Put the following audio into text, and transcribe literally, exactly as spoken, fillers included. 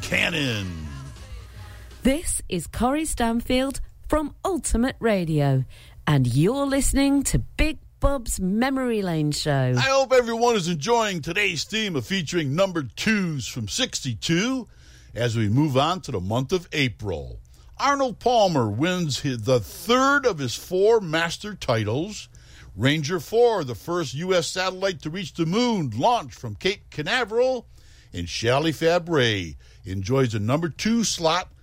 Cannon. This is Corrie Stanfield from Ultimate Radio, and you're listening to Big Bob's Memory Lane Show. I hope everyone is enjoying today's theme of featuring number twos from sixty-two as we move on to the month of April. Arnold Palmer wins his, the third of his four master titles. Ranger four, the first U S satellite to reach the moon, launched from Cape Canaveral. And Shelley Fabre enjoys the number two slot